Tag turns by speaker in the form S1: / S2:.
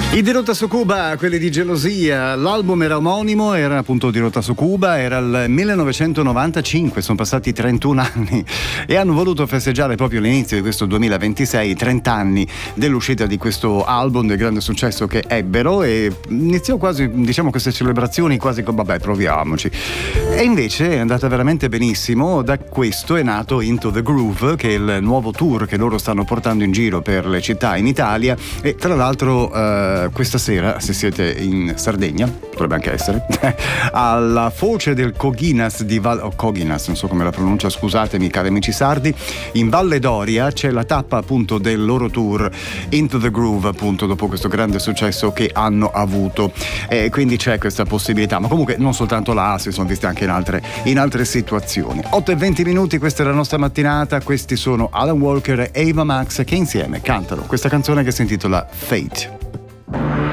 S1: I Di Rotta su Cuba, quelli di Gelosia, l'album era omonimo, era appunto Di Rotta su Cuba, era il 1995, sono passati 31 anni e hanno voluto festeggiare proprio l'inizio di questo 2026, 30 anni dell'uscita di questo album, del grande successo che ebbero, e iniziò quasi, diciamo, queste celebrazioni quasi come vabbè, proviamoci. E invece è andata veramente benissimo. Da questo è nato Into the Groove, che è il nuovo tour che loro stanno portando in giro per le città in Italia, e tra l'altro questa sera, se siete in Sardegna, potrebbe anche essere, alla foce del Coghinas di Coghinas, non so come la pronuncia, scusatemi cari amici sardi, in Valle d'Oria c'è la tappa appunto del loro tour Into the Groove, appunto dopo questo grande successo che hanno avuto, quindi c'è questa possibilità, ma comunque non soltanto là, si sono viste anche in altre situazioni. 8:20, questa è la nostra mattinata, questi sono Alan Walker e Ava Max che insieme cantano questa canzone che si intitola Fate.